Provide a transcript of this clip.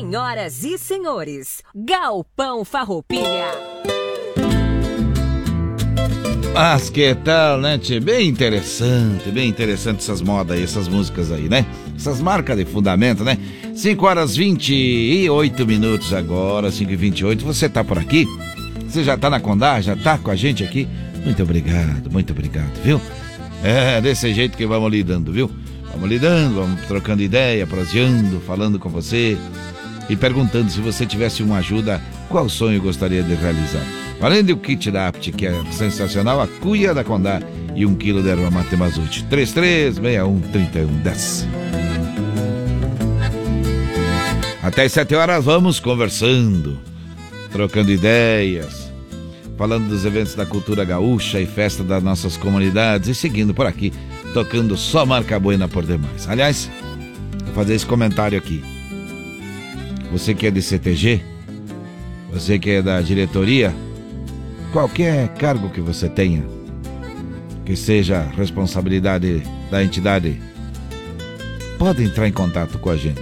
Senhoras e senhores, Galpão Farroupilha. Mas que tal, né, tchê? Bem interessante essas modas aí, essas músicas aí, né? Essas marcas de fundamento, né? 5h28 agora, 5h28. Você tá por aqui? Você já tá na Condá? Já tá com a gente aqui? Muito obrigado, viu? É, desse jeito que vamos lidando, viu? Vamos lidando, vamos trocando ideia, proseando, falando com você e perguntando se você tivesse uma ajuda, qual sonho gostaria de realizar. Além do kit da Apt, que é sensacional, a cuia da Condá e 1 quilo de erva mate Mazute. 33613110. Até as 7 horas vamos conversando, trocando ideias, falando dos eventos da cultura gaúcha e festa das nossas comunidades e seguindo por aqui, tocando só marca buena por demais. Aliás, vou fazer esse comentário aqui. Você que é de CTG, você que é da diretoria, qualquer cargo que você tenha, que seja responsabilidade da entidade, pode entrar em contato com a gente.